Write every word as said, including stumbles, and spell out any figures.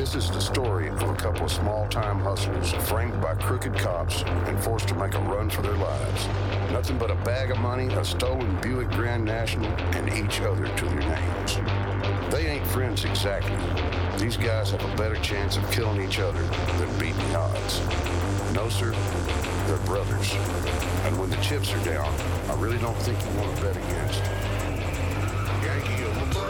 This is the story of a couple of small-time hustlers framed by crooked cops and forced to make a run for their lives. Nothing but a bag of money, a stolen Buick Grand National, and each other to their names. They ain't friends exactly. These guys have a better chance of killing each other than beating the odds. No, sir, they're brothers. And when the chips are down, I really don't think you want to bet against Yankee of the